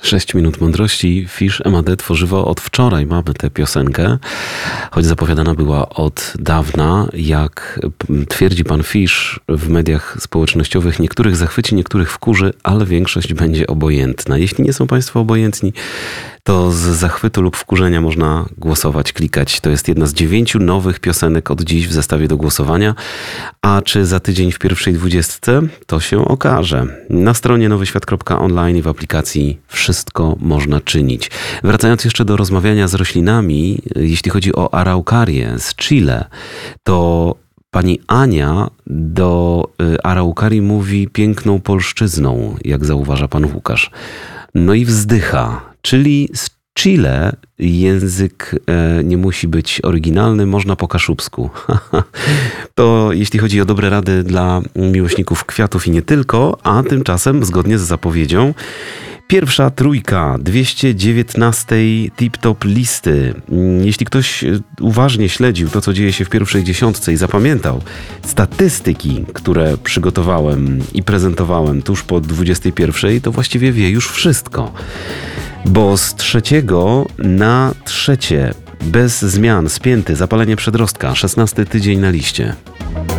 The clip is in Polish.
6 minut mądrości. Fish Emade tworzywo od wczoraj mamy tę piosenkę, choć zapowiadana była od dawna. Jak twierdzi pan Fish w mediach społecznościowych, niektórych zachwyci, niektórych wkurzy, ale większość będzie obojętna. Jeśli nie są państwo obojętni, to z zachwytu lub wkurzenia można głosować, klikać. To jest jedna z 9 nowych piosenek od dziś w zestawie do głosowania. A czy za tydzień w pierwszej 20? To się okaże. Na stronie nowyświat.online i w aplikacji wszystko można czynić. Wracając jeszcze do rozmawiania z roślinami, jeśli chodzi o araukarię z Chile, to pani Ania do araukarii mówi piękną polszczyzną, jak zauważa pan Łukasz. No i wzdycha, czyli z Chile język nie musi być oryginalny, można po kaszubsku. To jeśli chodzi o dobre rady dla miłośników kwiatów i nie tylko, a tymczasem zgodnie z zapowiedzią pierwsza trójka 219 tip-top listy. Jeśli ktoś uważnie śledził to, co dzieje się w pierwszej dziesiątce i zapamiętał statystyki, które przygotowałem i prezentowałem tuż po 21, to właściwie wie już wszystko. Bo z 3 na 3 bez zmian, spięty, zapalenie przedrostka, 16 tydzień na liście.